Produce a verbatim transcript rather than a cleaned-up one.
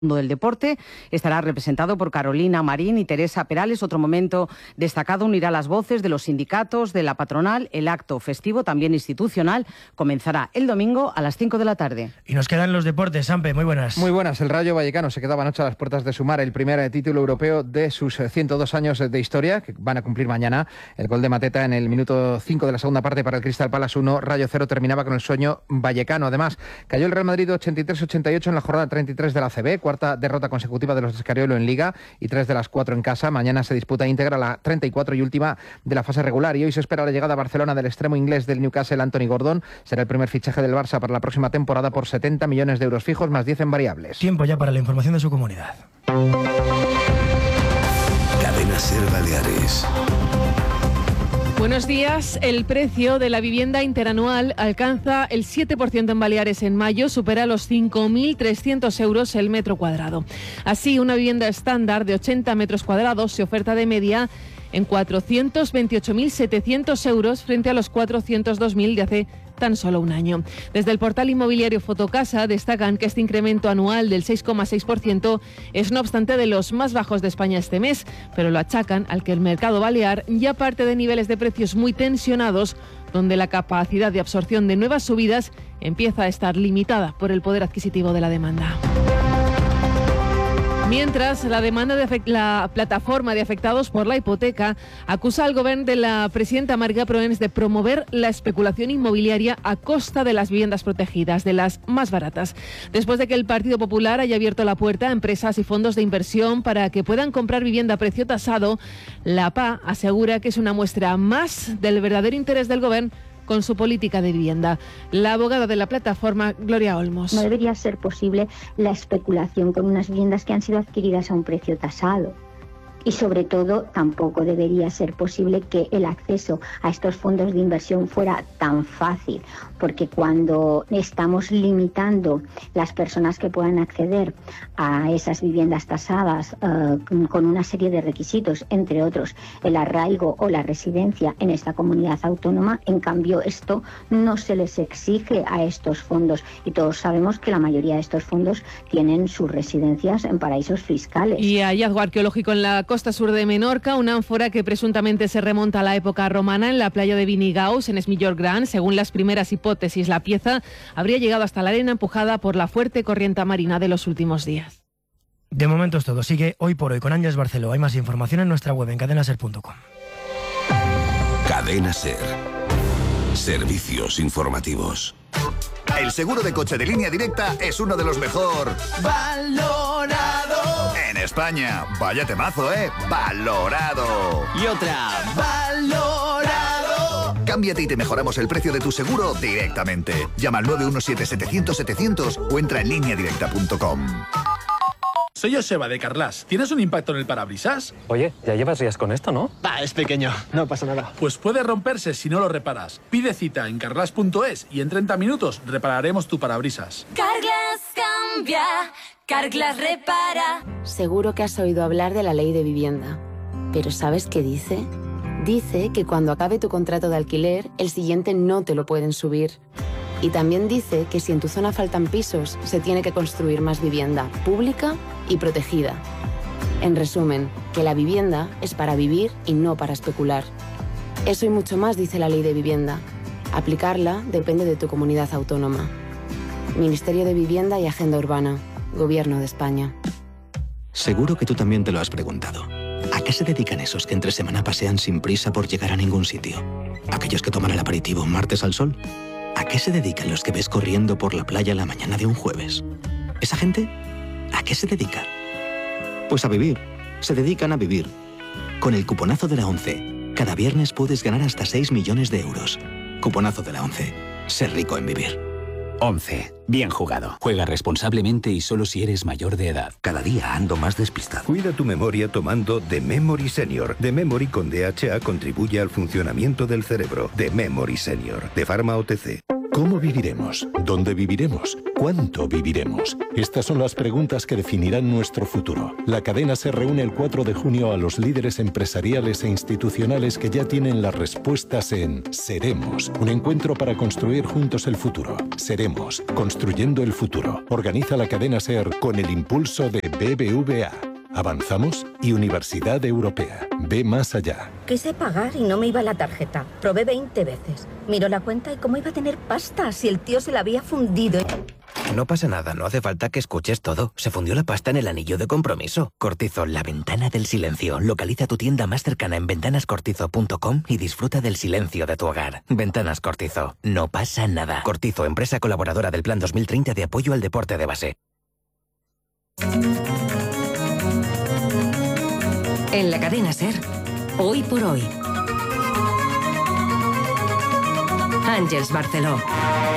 del deporte estará representado por Carolina Marín y Teresa Perales. Otro momento destacado unirá las voces de los sindicatos, de la patronal. El acto festivo, también institucional, comenzará el domingo a las cinco de la tarde. Y nos quedan los deportes, Sampe, muy buenas. Muy buenas. El Rayo Vallecano se quedaba anoche a las puertas de sumar el primer título europeo de sus ciento dos años de historia, que van a cumplir mañana. El gol de Mateta en el minuto cinco de la segunda parte para el Crystal Palace uno, Rayo cero, terminaba con el sueño vallecano. Además, cayó el Real Madrid ochenta y tres ochenta y ocho en la jornada treinta y tres de la A C B, cuarta derrota consecutiva de los de Escariolo en Liga y tres de las cuatro en casa. Mañana se disputa íntegra la treinta y cuatro y última de la fase regular, y hoy se espera la llegada a Barcelona del extremo inglés del Newcastle, Anthony Gordon. Será el primer fichaje del Barça para la próxima temporada por setenta millones de euros fijos más diez en variables. Tiempo ya para la información de su comunidad. Cadena Ser Baleares. Buenos días. El precio de la vivienda interanual alcanza el siete por ciento en Baleares en mayo, supera los cinco mil trescientos euros el metro cuadrado. Así, una vivienda estándar de ochenta metros cuadrados se oferta de media en cuatrocientos veintiocho mil setecientos euros frente a los cuatrocientos dos mil de hace tan solo un año. Desde el portal inmobiliario Fotocasa destacan que este incremento anual del seis coma seis por ciento es no obstante de los más bajos de España este mes, pero lo achacan al que el mercado balear ya parte de niveles de precios muy tensionados, donde la capacidad de absorción de nuevas subidas empieza a estar limitada por el poder adquisitivo de la demanda. Mientras, la demanda de la plataforma de afectados por la hipoteca acusa al gobierno de la presidenta Marga Proens de promover la especulación inmobiliaria a costa de las viviendas protegidas, de las más baratas. Después de que el Partido Popular haya abierto la puerta a empresas y fondos de inversión para que puedan comprar vivienda a precio tasado, la P A asegura que es una muestra más del verdadero interés del gobierno con su política de vivienda. La abogada de la plataforma, Gloria Olmos. No debería ser posible la especulación con unas viviendas que han sido adquiridas a un precio tasado. Y sobre todo, tampoco debería ser posible que el acceso a estos fondos de inversión fuera tan fácil, porque cuando estamos limitando las personas que puedan acceder a esas viviendas tasadas eh, con una serie de requisitos, entre otros el arraigo o la residencia en esta comunidad autónoma, en cambio esto no se les exige a estos fondos, y todos sabemos que la mayoría de estos fondos tienen sus residencias en paraísos fiscales. Y hallazgo arqueológico en la costa sur de Menorca, una ánfora que presuntamente se remonta a la época romana en la playa de Vinigaus, en Es Millor Gran. Según las primeras hipótesis, la pieza habría llegado hasta la arena empujada por la fuerte corriente marina de los últimos días. De momento es todo. Sigue Hoy por Hoy con Ángeles Barceló. Hay más información en nuestra web en cadena ser punto com. Cadena Ser. Servicios informativos. El seguro de coche de Línea Directa es uno de los mejor valorado en España. Vaya temazo, ¿eh? Valorado. Y otra. Valorado. Cámbiate y te mejoramos el precio de tu seguro directamente. Llama al nueve uno siete setecientos setecientos o entra en línea directa punto com. Soy Joseba de Carglass. ¿Tienes un impacto en el parabrisas? Oye, ya llevas días con esto, ¿no? Va, es pequeño, no pasa nada. Pues puede romperse si no lo reparas. Pide cita en carglass punto es y en treinta minutos repararemos tu parabrisas. Carglass cambia, Carglass repara. Seguro que has oído hablar de la ley de vivienda. ¿Pero sabes qué dice? Dice que cuando acabe tu contrato de alquiler, el siguiente no te lo pueden subir. Y también dice que si en tu zona faltan pisos, se tiene que construir más vivienda pública y protegida. En resumen, que la vivienda es para vivir y no para especular. Eso y mucho más dice la Ley de Vivienda. Aplicarla depende de tu comunidad autónoma. Ministerio de Vivienda y Agenda Urbana. Gobierno de España. Seguro que tú también te lo has preguntado. ¿A qué se dedican esos que entre semana pasean sin prisa por llegar a ningún sitio? ¿Aquellos que toman el aperitivo un martes al sol? ¿A qué se dedican los que ves corriendo por la playa la mañana de un jueves? ¿Esa gente? ¿A qué se dedica? Pues a vivir. Se dedican a vivir. Con el cuponazo de la ONCE, cada viernes puedes ganar hasta seis millones de euros. Cuponazo de la ONCE. Ser rico en vivir. ONCE. Bien jugado. Juega responsablemente y solo si eres mayor de edad. Cada día ando más despistado. Cuida tu memoria tomando The Memory Senior. The Memory con D H A contribuye al funcionamiento del cerebro. The Memory Senior. De Pharma O T C. ¿Cómo viviremos? ¿Dónde viviremos? ¿Cuánto viviremos? Estas son las preguntas que definirán nuestro futuro. La cadena se reúne el cuatro de junio a los líderes empresariales e institucionales que ya tienen las respuestas en Seremos, un encuentro para construir juntos el futuro. Seremos, construyendo el futuro. Organiza la cadena SER con el impulso de B B V A. Avanzamos y Universidad Europea. Ve más allá. Quise pagar y no me iba la tarjeta. Probé veinte veces. Miro la cuenta y cómo iba a tener pasta si el tío se la había fundido. No pasa nada, no hace falta que escuches todo. Se fundió la pasta en el anillo de compromiso. Cortizo, la ventana del silencio. Localiza tu tienda más cercana en ventanas cortizo punto com y disfruta del silencio de tu hogar. Ventanas Cortizo. No pasa nada. Cortizo, empresa colaboradora del Plan dos mil treinta de apoyo al deporte de base. En la cadena SER, hoy por hoy. Àngels Barceló.